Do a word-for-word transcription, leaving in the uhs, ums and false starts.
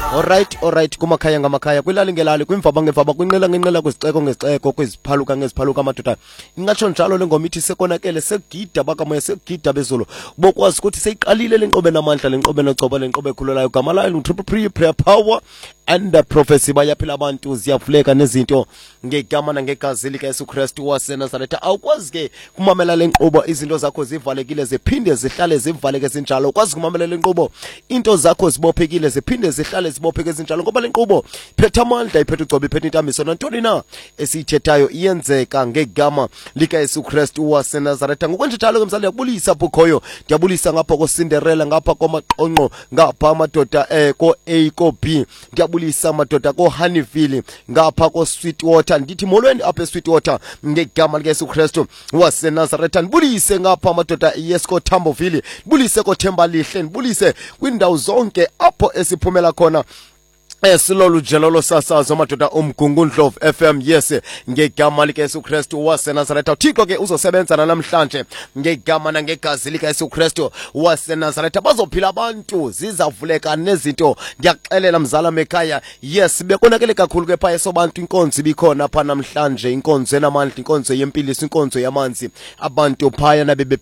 Alright, alright, kumakhaya ngamakhaya, kwilali ngelali, kwimvaba ngevaba, kwinqila ngenqila, kwizixeko ngezixeko, kwiziphaluka ngeziphaluka amadoda. Ingatsho njalo le ngoma ithi sekonakele, sekugida bakamoya, sekugida bezulu. Bokwazi ukuthi seyiqalile le nkqubo enamandla, le nkqubo enocoba, le nkqubo ekhululayo. Gama layo ngu-Triple P, Prayer Power and the Prophecy. Bayaphila abantu, ziyavuleka nezinto ngegama nangegazi likaYesu Kristu waseNazaretha. Awukwazi ke kumamela le nkqubo, izinto zakho zivalekile ziphinde zihlale zivaleke zinjalo. Ukwazi kumamela le nkqubo, into zakho zibophekile ziphinde zihlale zibopheke zinjalo, ngoba le nkqubo iphethe amandla, iphethe ucobo, iphethe intambiso. Nantoni na esiyithethayo iyenzeka ngegama likaYesu Kristu waseNazaretha. Ngokwenjalo ke mzali, ndiyabulisa bukhoyo, ndiyabulisa ngapha koCinderella, ngapha komaqonqo, ngapha amadoda eh ko A ko B, ndiyabulisa amadoda ko Honeyville, ngapha ko Sweetwater. Ndithi molweni apha eSweetwater ngegama likaYesu Kristu waseNazaretha. Ndibulise ngapha amadoda yes ko Tamboville, ndibulise ko Thembalihle, ndibulise kwindawo zonke apho esiphumela khona esilolu jelolo sasazo madoda umgungundlovu F M. Yes, ngegama likaYesu Kristu waseNazaretha. Uthixo ke uzosebenza namhlanje ngegama nangegazi likaYesu Kristu waseNazaretha. Bazophila abantu, zizavuleka nezinto. Ndiyaxelela mzala mekhaya, yes, bekonakele kakhulu ke pha esobantu. Inkonzo ibikhona pha namhlanje, inkonzo enamandla, inkonzo yempilo, inkonzo yamanzi. Abantu phaya nabe